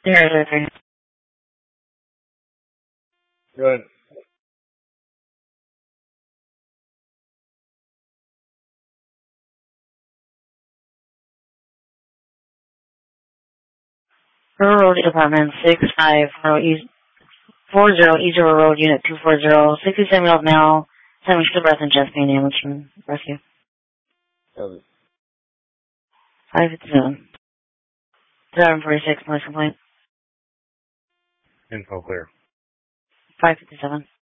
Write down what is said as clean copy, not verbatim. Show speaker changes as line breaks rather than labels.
There.
Good.
Rural Road Apartment 650 East River Road, Unit 240, 67-year-old male, having still breath and chest pain, damage from rescue. 557. 746, noise complaint.
Info clear.
557.